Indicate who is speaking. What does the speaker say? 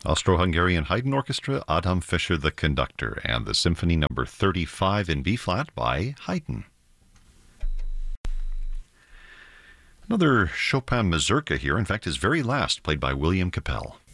Speaker 1: Austro-Hungarian Haydn Orchestra, Adam Fischer the conductor, and the Symphony Number 35 in B-flat by Haydn. Another Chopin mazurka here, in fact his very last, played by William Capell.